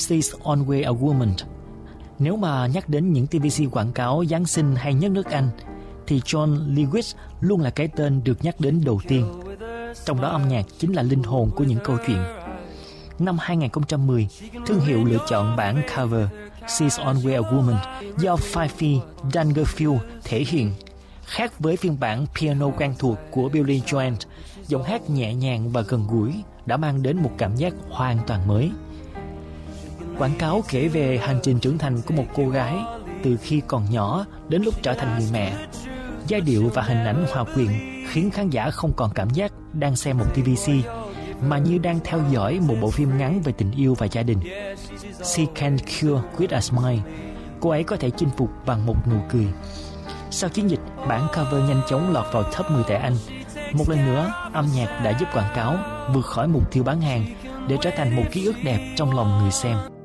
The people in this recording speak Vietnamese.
She's Always a Woman. Nếu mà nhắc đến những TVC quảng cáo Giáng sinh hay nhất nước Anh thì John Lewis luôn là cái tên được nhắc đến đầu tiên. Trong đó âm nhạc chính là linh hồn của những câu chuyện. Năm 2010, thương hiệu lựa chọn bản cover She's Always a Woman do Fife Dangerfield thể hiện. Khác với phiên bản piano quen thuộc của Billy Joel, giọng hát nhẹ nhàng và gần gũi đã mang đến một cảm giác hoàn toàn mới. Quảng cáo kể về hành trình trưởng thành của một cô gái từ khi còn nhỏ đến lúc trở thành người mẹ. Giai điệu và hình ảnh hòa quyện khiến khán giả không còn cảm giác đang xem một TVC, mà như đang theo dõi một bộ phim ngắn về tình yêu và gia đình. She can cure with a smile. Cô ấy có thể chinh phục bằng một nụ cười. Sau chiến dịch, bản cover nhanh chóng lọt vào top 10 tại Anh. Một lần nữa, âm nhạc đã giúp quảng cáo vượt khỏi mục tiêu bán hàng để trở thành một ký ức đẹp trong lòng người xem.